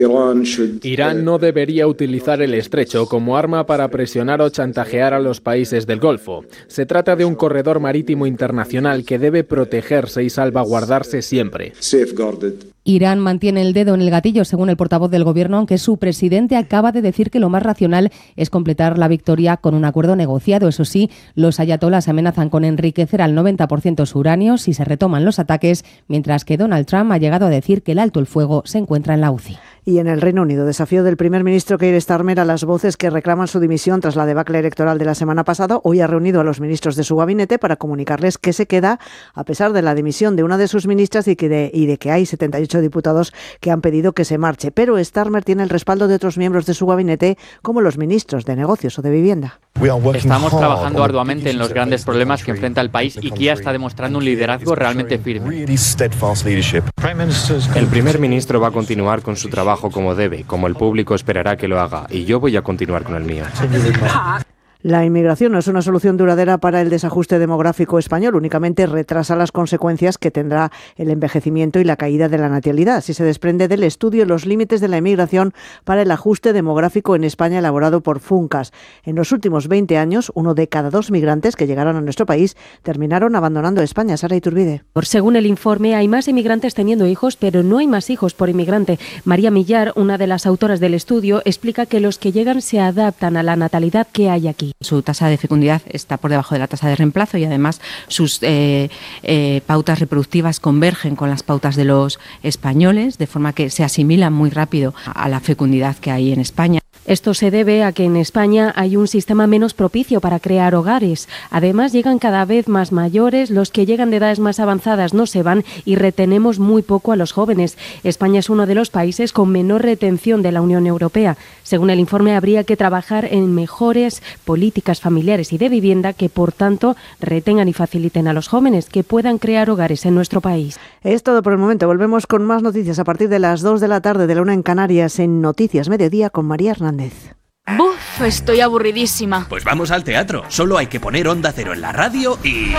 Irán no debería utilizar el estrecho como arma para presionar o chantajear a los países del Golfo. Se trata de un corredor marítimo internacional que debe protegerse y salvaguardarse siempre. Irán mantiene el dedo en el gatillo, según el portavoz del gobierno, aunque su presidente acaba de decir que lo más racional es completar la victoria con un acuerdo negociado. Eso sí, los ayatolás amenazan con enriquecer al 90% su uranio si se retoman los ataques, mientras que Donald Trump ha llegado a decir que el alto el fuego se encuentra en la UCI. Y en el Reino Unido, desafío del primer ministro Keir Starmer a las voces que reclaman su dimisión tras la debacle electoral de la semana pasada. Hoy ha reunido a los ministros de su gabinete para comunicarles que se queda a pesar de la dimisión de una de sus ministras y de que hay 78 diputados que han pedido que se marche. Pero Starmer tiene el respaldo de otros miembros de su gabinete, como los ministros de Negocios o de Vivienda. Estamos trabajando arduamente en los grandes problemas que enfrenta el país y Keir está demostrando un liderazgo realmente firme. El primer ministro va a continuar con su trabajo como debe, como el público esperará que lo haga, y yo voy a continuar con el mío. La inmigración no es una solución duradera para el desajuste demográfico español, únicamente retrasa las consecuencias que tendrá el envejecimiento y la caída de la natalidad. Así se desprende del estudio Los límites de la inmigración para el ajuste demográfico en España, elaborado por Funcas. En los últimos 20 años, 1 de cada 2 migrantes que llegaron a nuestro país terminaron abandonando España. Sara Iturbide. Según el informe, hay más inmigrantes teniendo hijos, pero no hay más hijos por inmigrante. María Millar, una de las autoras del estudio, explica que los que llegan se adaptan a la natalidad que hay aquí. Su tasa de fecundidad está por debajo de la tasa de reemplazo y además sus pautas reproductivas convergen con las pautas de los españoles, de forma que se asimilan muy rápido a la fecundidad que hay en España. Esto se debe a que en España hay un sistema menos propicio para crear hogares. Además, llegan cada vez más mayores, los que llegan de edades más avanzadas no se van y retenemos muy poco a los jóvenes. España es uno de los países con menor retención de la Unión Europea. Según el informe, habría que trabajar en mejores políticas familiares y de vivienda que, por tanto, retengan y faciliten a los jóvenes que puedan crear hogares en nuestro país. Es todo por el momento. Volvemos con más noticias a partir de las 2 de la tarde, de la 1 en Canarias, en Noticias Mediodía con María Hernández. ¡Buf! Estoy aburridísima. Pues vamos al teatro. Solo hay que poner Onda Cero en la radio y...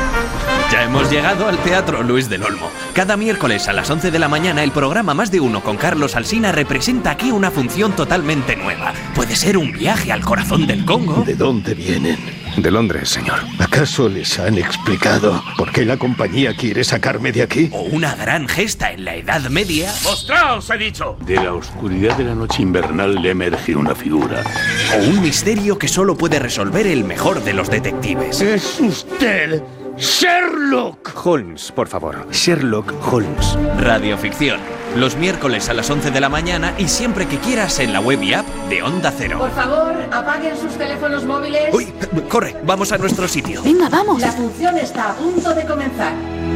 Ya hemos llegado al Teatro Luis del Olmo. Cada miércoles a las 11 de la mañana el programa Más de Uno con Carlos Alsina representa aquí una función totalmente nueva. Puede ser un viaje al corazón del Congo. ¿De dónde vienen? De Londres, señor. ¿Acaso les han explicado por qué la compañía quiere sacarme de aquí? O una gran gesta en la Edad Media. ¡Mostraos, he dicho! De la oscuridad de la noche invernal le emerge una figura. O un misterio que solo puede resolver el mejor de los detectives. ¡Es usted! ¡Sherlock! Holmes, por favor. Sherlock Holmes. Radioficción. Los miércoles a las 11 de la mañana y siempre que quieras en la web y app de Onda Cero. Por favor, apaguen sus teléfonos móviles. ¡Uy! Corre, vamos a nuestro sitio. Venga, vamos. La función está a punto de comenzar.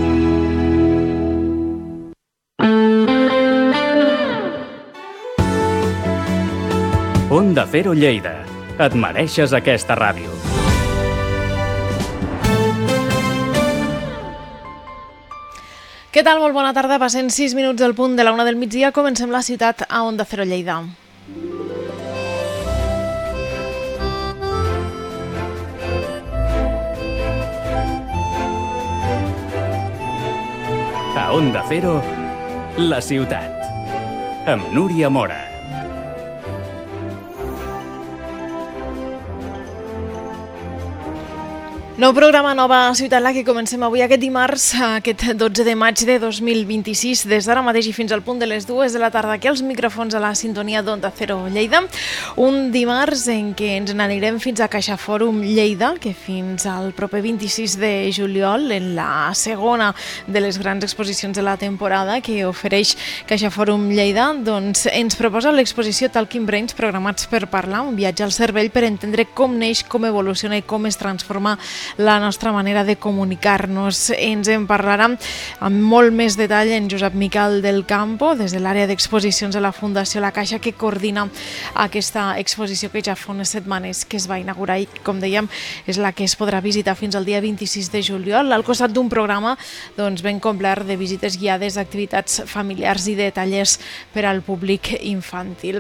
Onda Cero Lleida. Et mereixes aquesta ràdio. Què tal? Molt bona tarda. Passen 6 minuts del punt de la 1 del migdia. Comencem la ciutat a Onda Cero Lleida. A Onda Cero, la ciutat. Amb Núria Mora. Nou programa, nova ciutat, la que comencem avui aquest dimarts, aquest 12 de maig de 2026, des d'ara mateix i fins al punt de les 2 de la tarda, aquí als micròfons a la sintonia d'Onda Cero Lleida. Un dimarts en què ens n'anirem fins a Caixa Fòrum Lleida, que fins al proper 26 de juliol, en la segona de les grans exposicions de la temporada que ofereix Caixa Fòrum Lleida, doncs ens proposa l'exposició Talking Brains, programats per parlar, un viatge al cervell per entendre com neix, com evoluciona i com es transforma la nostra manera de comunicar-nos. Ens en parlarà amb molt més detall en Josep Miquel del Campo, des de l'àrea d'exposicions de la Fundació La Caixa, que coordina aquesta exposició que ja fa unes setmanes que es va inaugurar i, com dèiem, és la que es podrà visitar fins al dia 26 de juliol, al costat d'un programa ben complet de visites guiades, activitats familiars i de tallers per al públic infantil.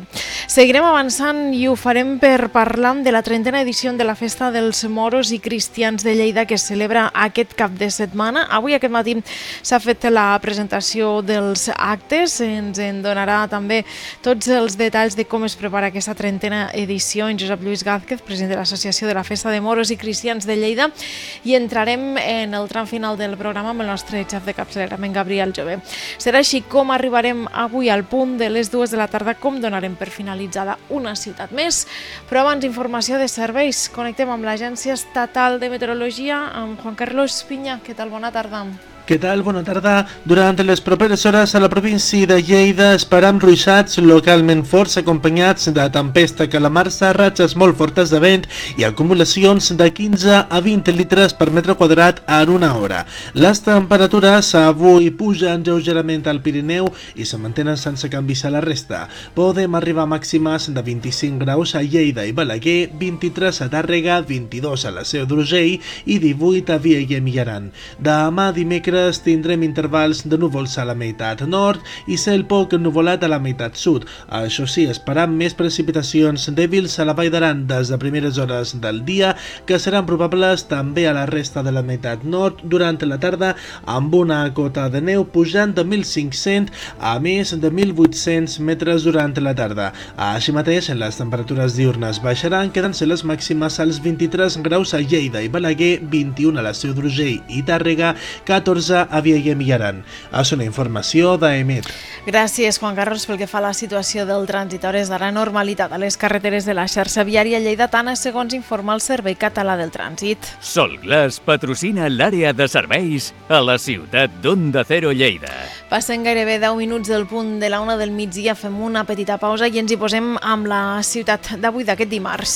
Seguirem avançant i ho farem per parlar de la 30a edició de la Festa dels Moros i Cristians de Lleida que es celebra aquest cap de setmana. Avui aquest matí s'ha fet la presentació dels actes, ens en donarà també tots els detalls de com es prepara aquesta 30a edició en Josep Lluís Gázquez, president de l'Associació de la Festa de Moros i Cristians de Lleida, i entrarem en el tram final del programa amb el nostre xef de capçalera, en Gabriel Jové. Serà així com arribarem avui al punt de les 2 de la tarda, com donarem per finalitzada una ciutat més. Però abans, informació de serveis. Connectem amb l'Agència Estatal de Meteorologia, amb Juan Carlos Piña. Què tal? Bona tarda. Què tal? Bona tarda. Durant les properes hores a la província de Lleida esperam ruixats localment forts acompanyats de tempesta calamarsa, ratxes molt fortes de vent i acumulacions de 15 a 20 litres per metre quadrat en una hora. Les temperatures avui pugen lleugerament al Pirineu i se mantenen sense canvis a la resta. Podem arribar a màximes de 25 graus a Lleida i Balaguer, 23 a Tàrrega, 22 a la Seu d'Urgell i 18 a Vielha i Aran. Demà dimecres tindrem intervals de núvols a la meitat nord i cel poc ennuvolat a la meitat sud. Això sí, esperam més precipitacions dèbils a la Vall d'Aran des de primeres hores del dia, que seran probables també a la resta de la meitat nord durant la tarda, amb una cota de neu pujant de 1.500 a més de 1.800 metres durant la tarda. Així mateix, les temperatures diurnes baixaran, quedant-se les màximes als 23 graus a Lleida i Balaguer, 21 a la Seu d'Urgell i Tàrrega, 14 a Vielha i Aran. És una informació d'EMET. Gràcies, Juan Carlos. Pel que fa a la situació del trànsit, hores d'ara normalitat a les carreteres de la xarxa viària lleidatana, segons informa el Servei Català del Trànsit. Solglass patrocina l'àrea de serveis a la ciutat d'Onda Cero Lleida. Passen gairebé 10 minuts del punt de la 1 del migdia, fem una petita pausa i ens hi posem amb la ciutat d'avui, d'aquest dimarts.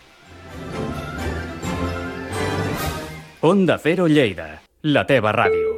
Onda Cero Lleida, la teva ràdio.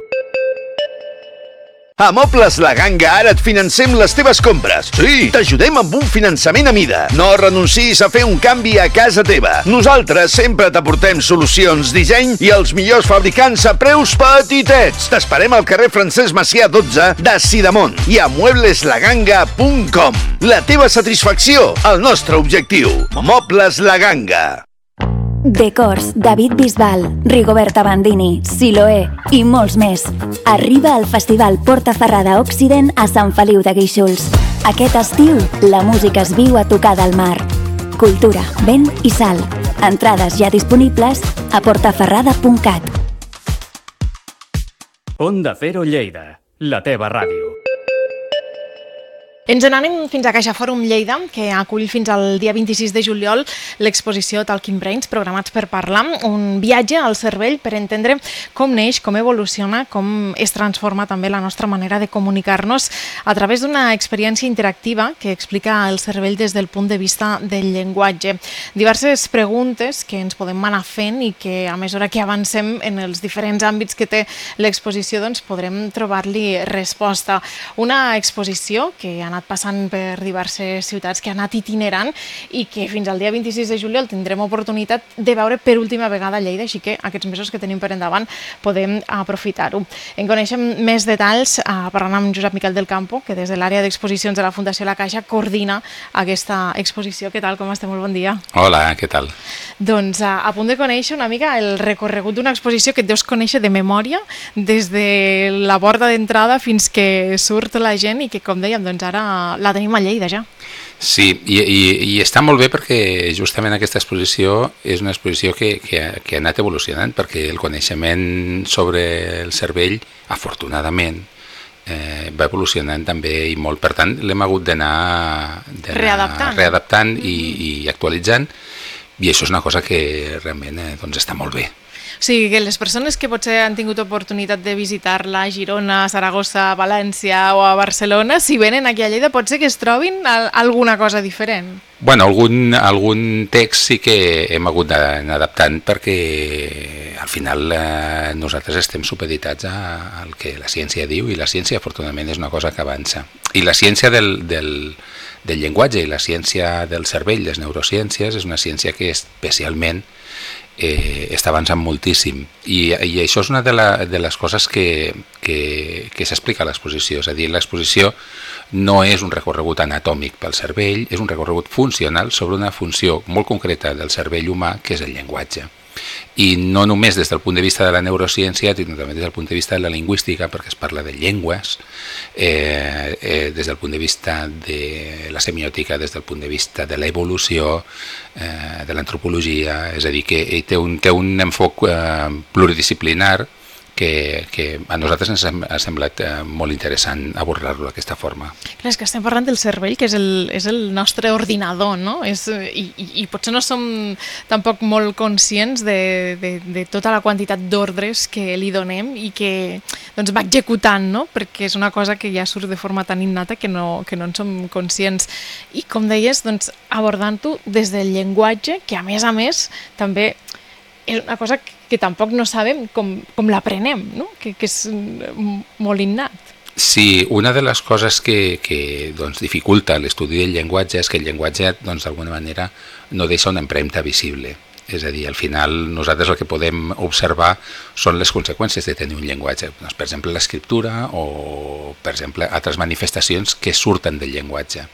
A Mobles La Ganga ara et financem les teves compres. Sí, t'ajudem amb un finançament a mida. No renuncis a fer un canvi a casa teva. Nosaltres sempre t'aportem solucions, disseny i els millors fabricants a preus petitets. T'esperem al carrer Francesc Macià 12 de Sidamont i a muebleslaganga.com. La teva satisfacció, el nostre objectiu. Mobles La Ganga. Decors, David Bisbal, Rigoberta Bandini, Siloé i molts més. Arriba al Festival Portaferrada Occident a Sant Feliu de Guíxols. Aquest estiu, la música es viu a tocar del mar. Cultura, vent i sal. Entrades ja disponibles a portaferrada.cat. Onda Cero Lleida, la teva ràdio. Ens n'anem fins a Caixa Fòrum Lleida, que acull fins al dia 26 de juliol l'exposició Talking Brains, programats per parlar, un viatge al cervell per entendre com neix, com evoluciona, com es transforma també la nostra manera de comunicar-nos a través d'una experiència interactiva que explica el cervell des del punt de vista del llenguatge. Diverses preguntes que ens podem anar fent i que a mesura que avancem en els diferents àmbits que té l'exposició doncs podrem trobar-li resposta. Una exposició que ha anat passant per diverses ciutats, que ha anat itinerant i que fins al dia 26 de juliol tindrem oportunitat de veure per última vegada a Lleida, així que aquests mesos que tenim per endavant podem aprofitar-ho. En coneixem més detalls parlant amb Josep Miquel del Campo, que des de l'àrea d'exposicions de la Fundació La Caixa coordina aquesta exposició. Què tal, com estem? Molt bon dia. Hola, què tal? Doncs a punt de conèixer una mica el recorregut d'una exposició que et deus conèixer de memòria des de la porta d'entrada fins que surt la gent i que, com dèiem, doncs ara la tenim a Lleida ja. Sí, i està molt bé perquè justament aquesta exposició és una exposició que ha anat evolucionant, perquè el coneixement sobre el cervell, afortunadament, va evolucionant també i molt. Per tant, l'hem hagut d'anar readaptant i actualitzant, i això és una cosa que realment doncs, està molt bé. O sigui, que les persones que potser han tingut oportunitat de visitar-la a Girona, a Saragossa, a València o a Barcelona, si venen aquí a Lleida pot ser que es trobin alguna cosa diferent? Bueno, algun text sí que hem hagut d'anar adaptant perquè al final nosaltres estem supeditats al que la ciència diu, i la ciència afortunadament és una cosa que avança. I la ciència del llenguatge i la ciència del cervell, les neurociències, és una ciència que especialment està avançant moltíssim, i això és una de les coses que s'explica a l'exposició. És a dir, l'exposició no és un recorregut anatòmic pel cervell, és un recorregut funcional sobre una funció molt concreta del cervell humà, que és el llenguatge. I no només des del punt de vista de la neurociència, sinó també des del punt de vista de la lingüística, perquè es parla de llengües, des del punt de vista de la semiòtica, des del punt de vista de l'evolució, de l'antropologia, és a dir, que té un enfoc pluridisciplinar que a nosaltres ens ha semblat molt interessant abordar-lo d'aquesta forma. Clar, és que estem parlant del cervell, que és el nostre ordinador, no? I potser no som tampoc molt conscients de tota la quantitat d'ordres que li donem i que va executant, no? Perquè és una cosa que ja surt de forma tan innata que no en som conscients. I com deies, abordant-ho des del llenguatge, que a més també és una cosa que tampoc no sabem com l'aprenem, no? Que és molt innat. Sí, una de les coses que dificulta l'estudi del llenguatge és que el llenguatge, d'alguna manera, no deixa una empremta visible. És a dir, al final nosaltres el que podem observar són les conseqüències de tenir un llenguatge. Per exemple, l'escriptura o, per exemple, altres manifestacions que surten del llenguatge.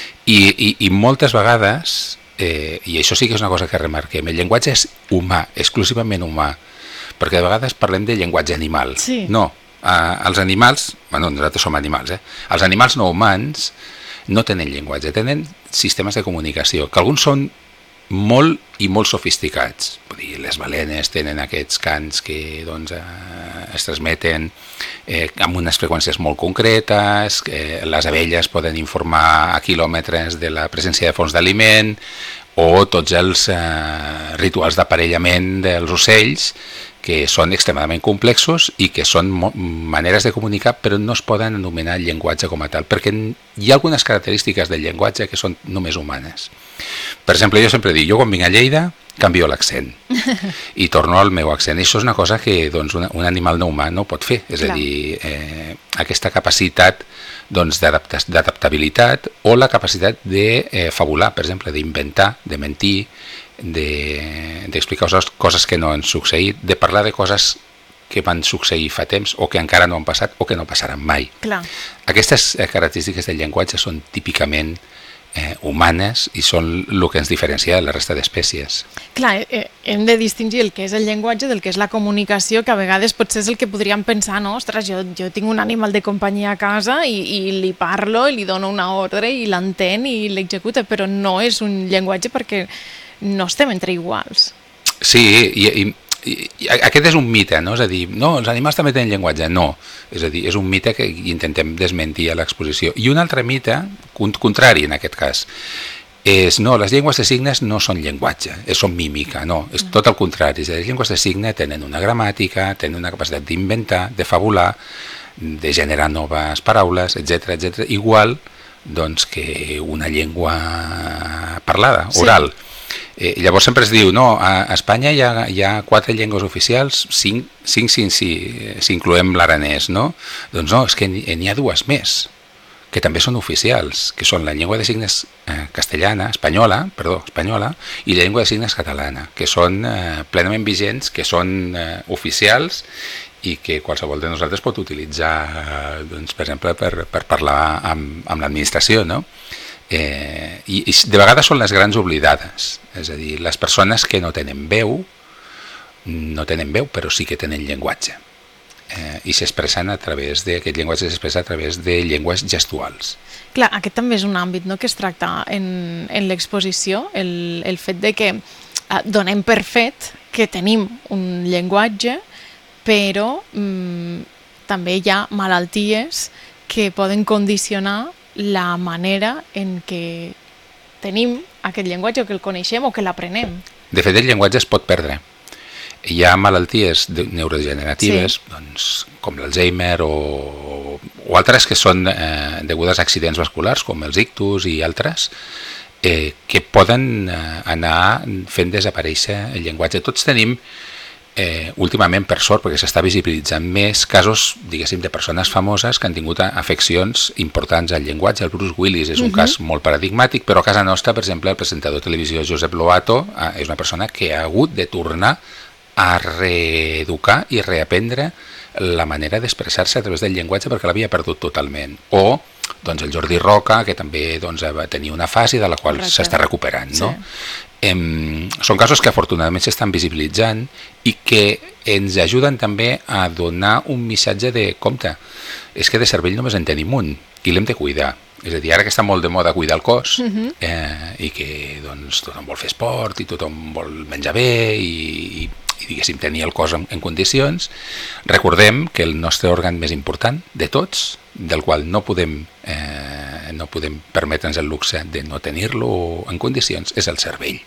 I moltes vegades... i això sí que és una cosa que remarquem, el llenguatge és humà, exclusivament humà, perquè de vegades parlem de llenguatge animal. Sí. No, els animals, nosaltres som animals, els animals no humans no tenen llenguatge, tenen sistemes de comunicació, que alguns són molt i molt sofisticats. Vull dir, les balenes tenen aquests cants que es transmeten amb unes freqüències molt concretes, les abelles poden informar a quilòmetres de la presència de fonts d'aliment, o tots els rituals d'aparellament dels ocells, que són extremadament complexos i que són maneres de comunicar, però no es poden anomenar llenguatge com a tal, perquè hi ha algunes característiques del llenguatge que són només humanes. Per exemple, jo sempre dic, jo quan vinc a Lleida canvio l'accent i torno al meu accent. Això és una cosa que un animal no humà no pot fer, és a dir, aquesta capacitat d'adaptabilitat o la capacitat de fabular, per exemple, d'inventar, de mentir, d'explicar coses que no han succeït, de parlar de coses que van succeir fa temps o que encara no han passat o que no passaran mai. Clar. Aquestes característiques del llenguatge són típicament humanes i són el que ens diferencia de la resta d'espècies. Clar, hem de distingir el que és el llenguatge del que és la comunicació, que a vegades potser és el que podríem pensar, no? Ostres, jo tinc un animal de companyia a casa i li parlo, i li dono una ordre i l'entén i l'executa, però no és un llenguatge perquè no estem entre iguals. Sí, i aquest és un mite, no? És a dir, no, els animals també tenen llenguatge. No, és a dir, és un mite que intentem desmentir a l'exposició. I un altre mite, contrari en aquest cas, és no, les llengües de signes no són llenguatge, són mímica, no, és tot el contrari. És a dir, les llengües de signes tenen una gramàtica, tenen una capacitat d'inventar, de fabular, de generar noves paraules, etc. Igual que una llengua parlada, oral. Sí. Llavors sempre es diu, no, a Espanya hi ha 4 llengües oficials, 5 si incloem l'aranès, no? Doncs no, és que n'hi ha 2 més, que també són oficials, que són la llengua de signes espanyola, i la llengua de signes catalana, que són plenament vigents, que són oficials i que qualsevol de nosaltres pot utilitzar, per exemple, per parlar amb l'administració, no? I de vegades són les grans oblidades, és a dir, les persones que no tenen veu però sí que tenen llenguatge i s'expressen a través d'aquest llenguatge, s'expressa a través de llengües gestuals. Clar, aquest també és un àmbit, no?, que es tracta en l'exposició, el fet de que donem per fet que tenim un llenguatge, però també hi ha malalties que poden condicionar la manera en què tenim aquest llenguatge, o que el coneixem o que l'aprenem. De fet, el llenguatge es pot perdre. Hi ha malalties neurodegeneratives, com l'Alzheimer o altres que són degudes a accidents vasculars, com els ictus i altres, que poden anar fent desaparèixer el llenguatge. Tots tenim últimament, per sort, perquè s'està visibilitzant més casos, diguéssim, de persones famoses que han tingut afeccions importants al llenguatge. El Bruce Willis és un cas molt paradigmàtic, però a casa nostra, per exemple, el presentador de televisió Josep Lobato és una persona que ha hagut de tornar a reeducar i reaprendre la manera d'expressar-se a través del llenguatge perquè l'havia perdut totalment. O doncs el Jordi Roca, que també doncs, va tenir una fase de la qual s'està recuperant, no? Són casos que afortunadament s'estan visibilitzant i que ens ajuden també a donar un missatge de compte, és que de cervell només en tenim un i l'hem de cuidar. És a dir, ara que està molt de moda cuidar el cos i que doncs, tothom vol fer esport i tothom vol menjar bé i diguéssim tenir el cos en condicions, recordem que el nostre òrgan més important de tots, del qual no podem permetre'ns el luxe de no tenir-lo en condicions, és el cervell.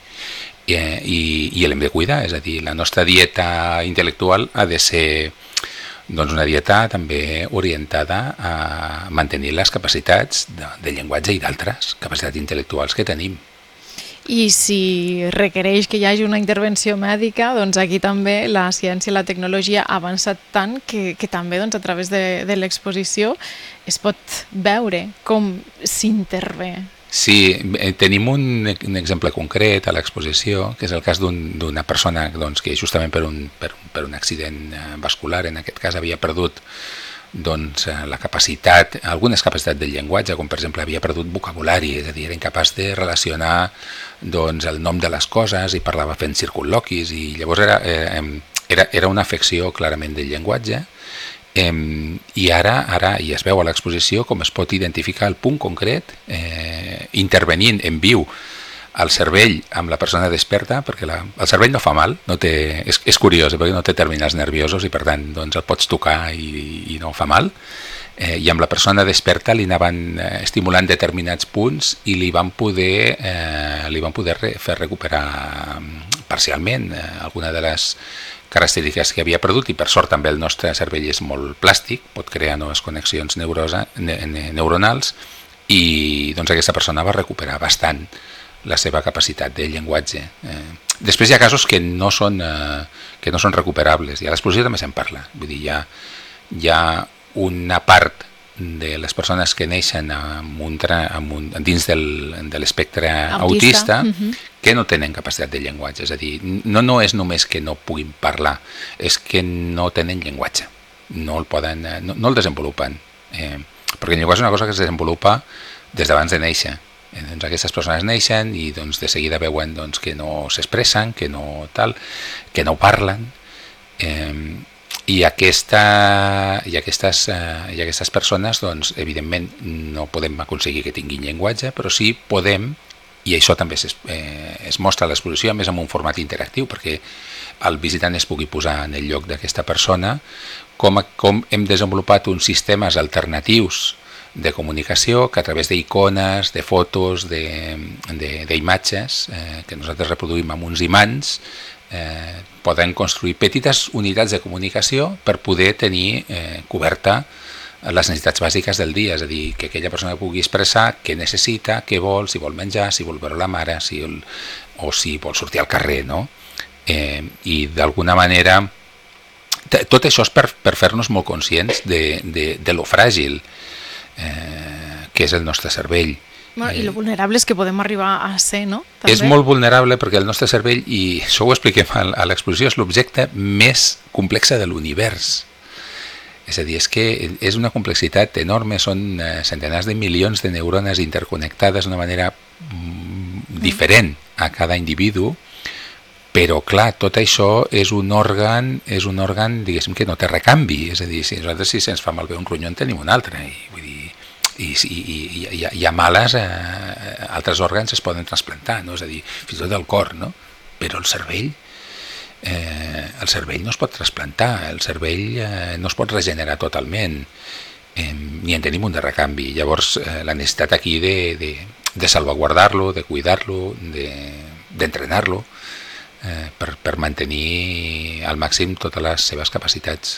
I l'hem de cuidar, és a dir, la nostra dieta intel·lectual ha de ser doncs, una dieta també orientada a mantenir les capacitats de llenguatge i d'altres capacitats intel·lectuals que tenim. I si requereix que hi hagi una intervenció mèdica, doncs aquí també la ciència i la tecnologia ha avançat tant que també doncs, a través de l'exposició es pot veure com s'intervé. Sí, tenim un exemple concret a l'exposició, que és el cas d'una persona doncs, que justament per un accident vascular, en aquest cas havia perdut doncs, la capacitat, algunes capacitats del llenguatge, com per exemple havia perdut vocabulari, és a dir, era incapaç de relacionar doncs, el nom de les coses i parlava fent circunloquis, i llavors era una afecció clarament del llenguatge. I ara i es veu a l'exposició com es pot identificar el punt concret intervenint en viu al cervell amb la persona desperta, perquè el cervell no fa mal, és curiós, perquè no té terminals nerviosos i per tant doncs, el pots tocar i no fa mal, i amb la persona desperta li anaven estimulant determinats punts i li van poder fer recuperar parcialment alguna de les característiques que havia perdut, i per sort també el nostre cervell és molt plàstic, pot crear noves connexions neuronals, i doncs aquesta persona va recuperar bastant la seva capacitat de llenguatge. Després hi ha casos que no són recuperables, i a l'exposició també se'n parla. Vull dir, hi ha una part de les persones que neixen dins de l'espectre autista que no tenen capacitat de llenguatge. És a dir, no és només que no puguin parlar, és que no tenen llenguatge, no el desenvolupen. Perquè el llenguatge és una cosa que es desenvolupa des d'abans de néixer. Doncs aquestes persones neixen i doncs, de seguida veuen doncs, que no s'expressen, que no parlen, i aquestes persones, doncs, evidentment, no podem aconseguir que tinguin llenguatge, però sí podem, i això també es mostra a l'exposició, a més amb un format interactiu, perquè el visitant es pugui posar en el lloc d'aquesta persona, com hem desenvolupat uns sistemes alternatius de comunicació que a través d'icones, de fotos, d'imatges que nosaltres reproduïm amb uns imants, poden construir petites unitats de comunicació per poder tenir coberta les necessitats bàsiques del dia, és a dir, que aquella persona pugui expressar què necessita, què vol, si vol menjar, si vol veure la mare, o si vol sortir al carrer, no? I d'alguna manera tot això és per fer-nos molt conscients de lo fràgil que és el nostre cervell. I lo vulnerables que podem arribar a ser, no? També. És molt vulnerable perquè el nostre cervell, i això ho expliquem a l'exposició, és l'objecte més complex de l'univers. És a dir, és que és una complexitat enorme, són centenars de milions de neurones interconnectades d'una manera diferent a cada individu, però clar, tot això és un òrgan, diguéssim, que no té recanvi. És a dir, si se'ns fa malbé un ronyó en tenim un altre, i vull dir, i a males altres òrgans es poden trasplantar, no? És a dir, fins i tot el cor, no? Però el cervell no es pot trasplantar, el cervell no es pot regenerar totalment, ni en tenim un de recanvi. Llavors la necessitat aquí de salvaguardar-lo, de cuidar-lo, d'entrenar-lo per mantenir al màxim totes les seves capacitats.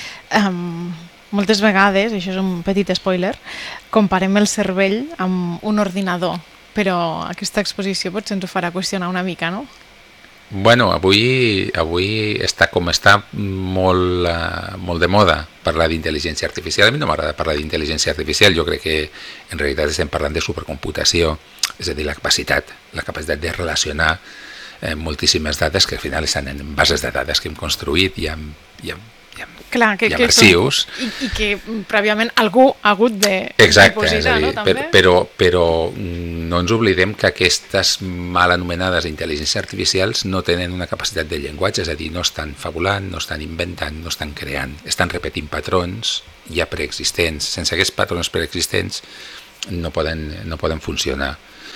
Moltes vegades, això és un petit spoiler, comparem el cervell amb un ordinador, però aquesta exposició potser ens ho farà qüestionar una mica, no? Bueno, avui està com està molt de moda parlar d'intel·ligència artificial. A mi no m'agrada parlar d'intel·ligència artificial, jo crec que en realitat estem parlant de supercomputació, és a dir, la capacitat de relacionar moltíssimes dades que al final estan en bases de dades que hem construït i amb immersius. I que prèviament algú ha hagut de posicionar, no? També? Però no ens oblidem que aquestes mal anomenades intel·ligències artificials no tenen una capacitat de llenguatge, és a dir, no estan fabulant, no estan inventant, no estan creant, estan repetint patrons ja preexistents. Sense aquests patrons preexistents no poden funcionar.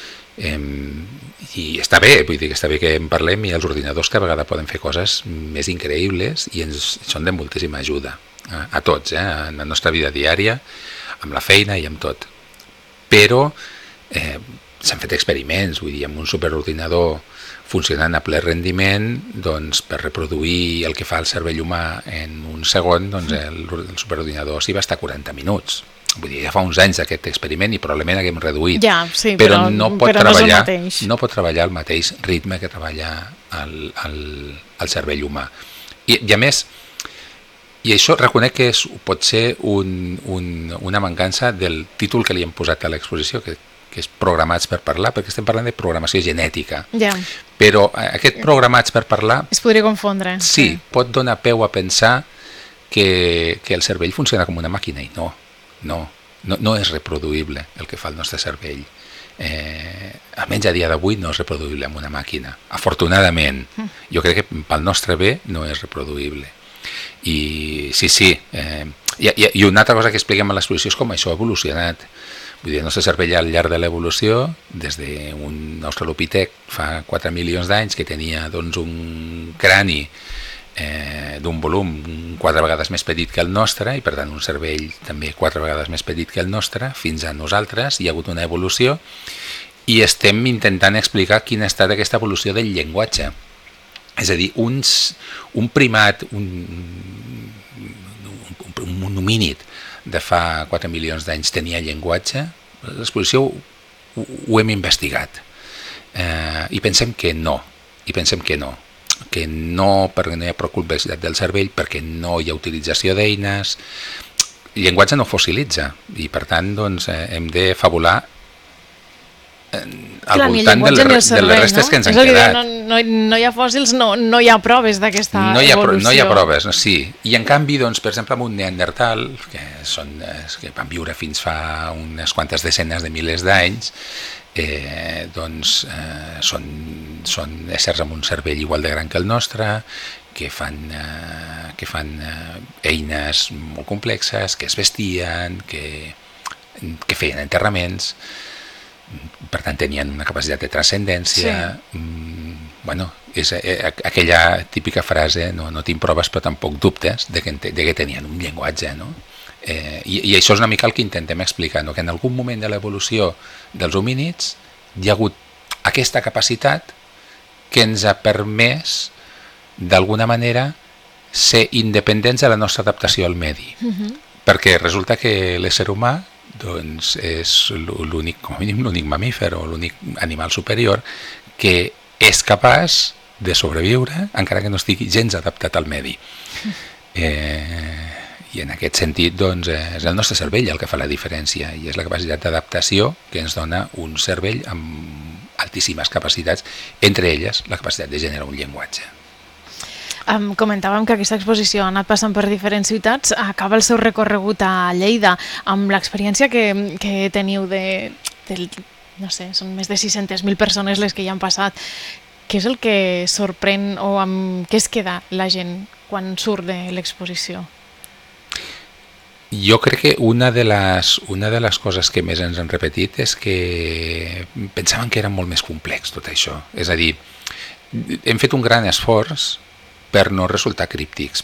I està bé, vull dir que està bé que en parlem, i els ordinadors cada vegada poden fer coses més increïbles i ens són de moltíssima ajuda a tots, en la nostra vida diària, amb la feina i amb tot. Però s'han fet experiments, vull dir, amb un superordinador funcionant a ple rendiment, doncs per reproduir el que fa el cervell humà en un segon, doncs el superordinador s'hi va estar 40 minuts. Vull dir, ja fa uns anys aquest experiment i probablement haguem reduït, però no pot treballar al mateix ritme que treballa el cervell humà. I a més, i això reconec que pot ser una mancança del títol que li hem posat a l'exposició, que és Programats per parlar, perquè estem parlant de programació genètica. Però aquest Programats per parlar... Es podria confondre. Sí, pot donar peu a pensar que el cervell funciona com una màquina i no és reproduïble el que fa el nostre cervell. Almenys a dia d'avui no és reproduïble amb una màquina. Afortunadament, jo crec que pel nostre bé no és reproduïble. I sí. I una altra cosa que expliquem a l'exposició és com això ha evolucionat. Vull dir, el nostre cervell al llarg de l'evolució, des d'un australopitec fa 4 milions d'anys, que tenia doncs, un crani d'un volum 4 vegades més petit que el nostre, i per tant un cervell també 4 vegades més petit que el nostre, fins a nosaltres hi ha hagut una evolució, i estem intentant explicar quina ha estat aquesta evolució del llenguatge. És a dir, un primat, un homínid de fa 4 milions d'anys tenia llenguatge. L'exposició ho hem investigat i pensem que no, perquè no hi ha prou complexitat del cervell, perquè no hi ha utilització d'eines. El llenguatge no fossilitza i per tant doncs, hem de fabular al voltant de les restes que ens han quedat. No hi ha fòssils, no hi ha proves d'aquesta evolució. No hi ha proves, sí. I en canvi, doncs, per exemple, amb un neandertal, que van viure fins fa unes quantes desenes de milers d'anys, són éssers amb un cervell igual de gran que el nostre, que fan eines molt complexes, que es vestien, que feien enterraments, per tant tenien una capacitat de transcendència. És aquella típica frase, no tinc proves però tampoc dubtes de que tenien un llenguatge, no? I això és una mica el que intentem explicar, que en algun moment de l'evolució dels homínids hi ha hagut aquesta capacitat que ens ha permès d'alguna manera ser independents de la nostra adaptació al medi, perquè resulta que l'ésser humà doncs, és l'únic, com a mínim l'únic mamífer o l'únic animal superior que és capaç de sobreviure encara que no estigui gens adaptat al medi. I en aquest sentit doncs, és el nostre cervell el que fa la diferència, i és la capacitat d'adaptació que ens dona un cervell amb altíssimes capacitats, entre elles la capacitat de generar un llenguatge. Comentàvem que aquesta exposició ha anat passant per diferents ciutats, acaba el seu recorregut a Lleida, amb l'experiència que teniu no sé, són més de 600.000 persones les que hi han passat. Què és el que sorprèn o amb què es queda la gent quan surt de l'exposició? Jo crec que una de les coses que més ens han repetit és que pensaven que era molt més complex tot això. És a dir, hem fet un gran esforç per no resultar críptics,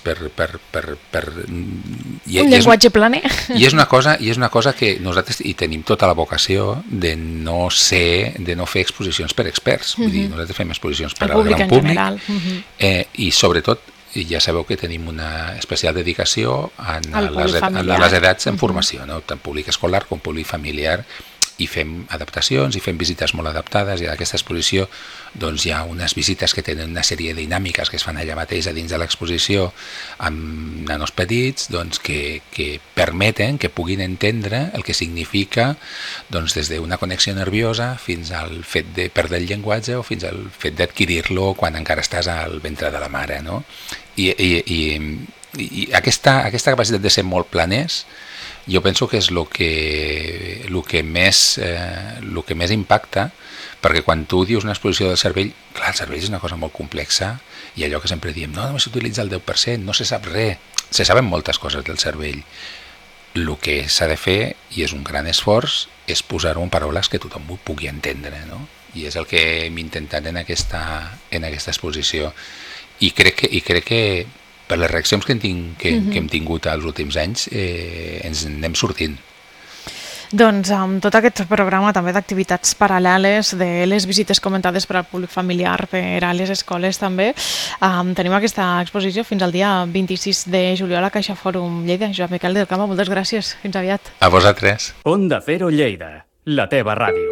un llenguatge planer. I és una cosa que nosaltres hi tenim tota la vocació de no fer exposicions per experts. Vull dir, nosaltres fem exposicions per al gran públic i sobretot ja sabeu que tenim una especial dedicació a les edats en formació, tant públic escolar com públic familiar, i fem adaptacions i fem visites molt adaptades, i en aquesta exposició doncs, hi ha unes visites que tenen una sèrie de dinàmiques que es fan allà mateix a dins de l'exposició amb nanos petits doncs, que permeten que puguin entendre el que significa doncs, des d'una connexió nerviosa fins al fet de perdre el llenguatge o fins al fet d'adquirir-lo quan encara estàs al ventre de la mare, no? I I aquesta capacitat de ser molt planers jo penso que és el que més impacta, perquè quan tu dius una exposició del cervell, clar, el cervell és una cosa molt complexa i allò que sempre diem, no, només s'utilitza el 10%, no se sap res, se saben moltes coses del cervell. El que s'ha de fer, i és un gran esforç, és posar-ho en paraules que tothom ho pugui entendre, no? I és el que hem intentat en aquesta exposició. I crec que per les reaccions que hem tingut als últims anys ens n'hem sortint. Doncs amb tot aquest programa també d'activitats paral·leles, de les visites comentades per al públic familiar, per a les escoles també, tenim aquesta exposició fins al dia 26 de juliol a Caixa Fòrum Lleida. Joan Miquel del Camp, moltes gràcies. Fins aviat. A vosaltres. Onda Cero Lleida, la teva ràdio.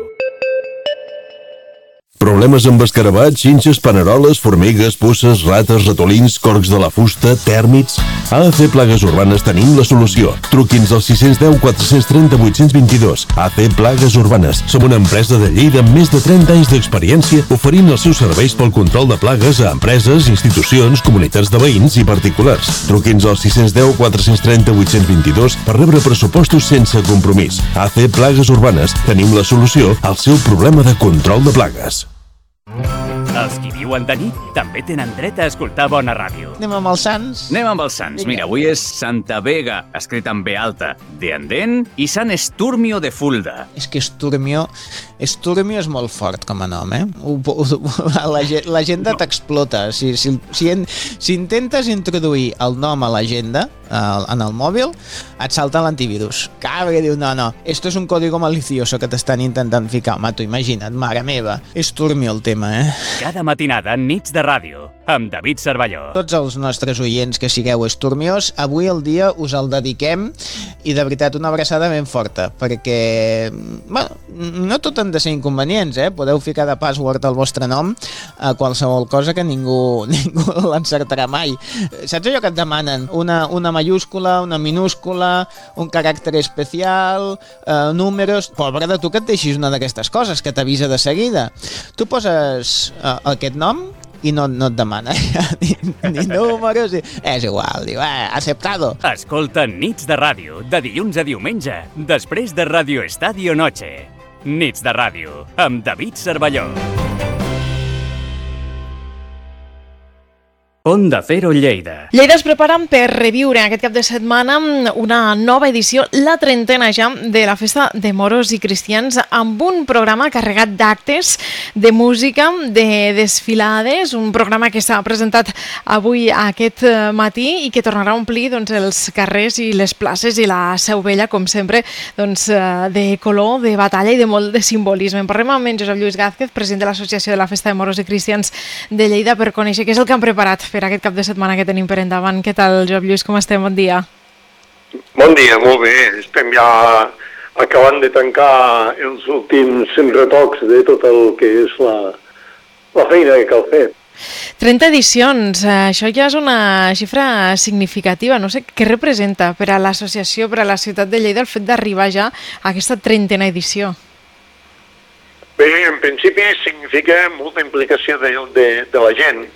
Problemes amb escarabats, xinxes, paneroles, formigues, puces, rates, ratolins, corcs de la fusta, tèrmits... A AC Plagues Urbanes tenim la solució. Truqui'ns al 610 430 822. AC Plagues Urbanes. Som una empresa de Lleida amb més de 30 anys d'experiència oferint els seus serveis pel control de plagues a empreses, institucions, comunitats de veïns i particulars. Truqui'ns al 610 430 822 per rebre pressupostos sense compromís. AC Plagues Urbanes. Tenim la solució al seu problema de control de plagues. Els qui viuen de nit també tenen dret a escoltar bona ràdio. Anem amb els Sants? Anem amb els Sants. Mira, avui és Santa Vega, escrit amb B alta, de Andén, i Sant Esturmio de Fulda. És que Esturmio és molt fort com a nom, eh? L'agenda t'explota. Si intentes introduir el nom a l'agenda, en el mòbil, et salta l'antivirus. Perquè diu, no, esto es un código malicioso que t'estan intentant ficar. Mato, imagina't, mare meva. Esturmio el tema, eh? Cada matinada, nits de ràdio, amb David Cervelló. Tots els nostres oients que sigueu esturmiós, avui el dia us el dediquem i de veritat una abraçada ben forta, perquè no tot han de ser inconvenients, eh? Podeu ficar de password el vostre nom a qualsevol cosa que ningú l'encertarà mai. Saps allò que et demanen? Una mayúscula, una minúscula, un caràcter especial, números... Pobre de tu que et deixis una d'aquestes coses, que t'avisa de seguida. Tu poses aquest nom i no et demana ni números, és igual, diu, aceptado. Escolta Nits de Ràdio, de dilluns a diumenge, després de Radio Estadio Noche. Nits de Ràdio, amb David Cervelló. Onda Cero Lleida. Lleida es preparen per reviure aquest cap de setmana una nova edició, la 30ª ja, de la Festa de Moros i Cristians, amb un programa carregat d'actes, de música, de desfilades, un programa que s'ha presentat avui aquest matí i que tornarà a omplir els carrers i les places i la Seu Vella, com sempre, de color, de batalla i de molt de simbolisme. En parlem amb en Josep Lluís Gázquez, president de l'Associació de la Festa de Moros i Cristians de Lleida, per conèixer què és el que han preparat per aquest cap de setmana que tenim per endavant. Què tal, Josep Lluís, com estem? Bon dia. Bon dia, molt bé. Estem ja acabant de tancar els últims retocs de tot el que és la feina que cal fer. 30 edicions, això ja és una xifra significativa. No sé què representa per a l'associació, per a la ciutat de Lleida, el fet d'arribar ja a aquesta 30ª edició. Bé, en principi significa molta implicació de la gent.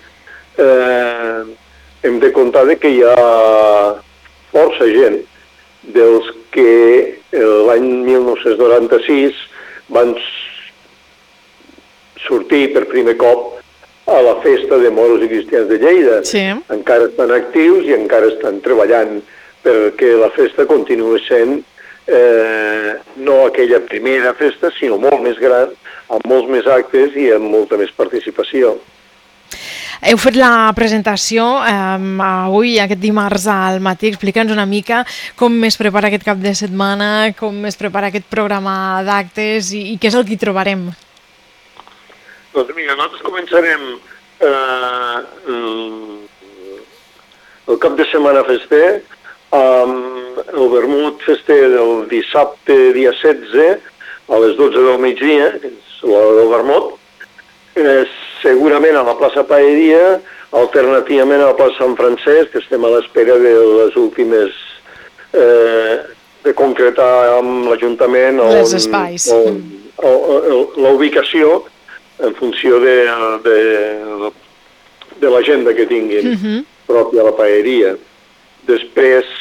Hem de comptar que hi ha força gent dels que l'any 1996 van sortir per primer cop a la Festa de Moros i Cristians de Lleida. Sí. Encara estan actius i encara estan treballant perquè la festa continuï sent no aquella primera festa, sinó molt més gran, amb molts més actes i amb molta més participació. Heu fet la presentació avui, aquest dimarts al matí. Explica'ns una mica com es prepara aquest cap de setmana, com es prepara aquest programa d'actes i què és el que hi trobarem. Doncs mira, nosaltres començarem el cap de setmana fester amb el vermut fester del dissabte, dia 16, a les 12 del migdia, que és l'hora del vermut. Segurament a la plaça Paeria, alternativament a la plaça Sant Francesc, que estem a l'espera de les últimes de concretar amb l'Ajuntament les espais, la ubicació en funció de l'agenda que tinguin pròpia a la Paeria. Després